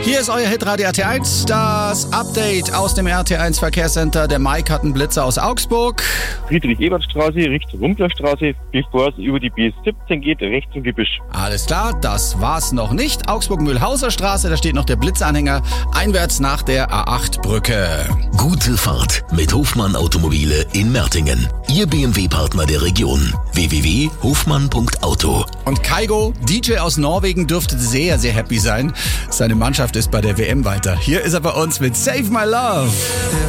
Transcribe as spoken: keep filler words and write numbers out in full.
Hier ist euer Hitradio R T eins, das Update aus dem R T eins Verkehrscenter. Der Mike hat einen Blitzer aus Augsburg. Friedrich-Ebert-Straße, Richtung Rumplerstraße, bevor es über die B siebzehn geht, rechts zum Gebüsch. Alles klar, das war's noch nicht. Augsburg-Mühlhauser Straße, da steht noch der Blitzanhänger einwärts nach der A acht Brücke. Gute Fahrt mit Hofmann Automobile in Mertingen. Ihr B M W-Partner der Region. w w w punkt hofmann punkt auto. Und Kaigo, D J aus Norwegen, dürfte sehr, sehr happy sein. Seine Mannschaft ist bei der W M weiter. Hier ist er bei uns mit Save My Love.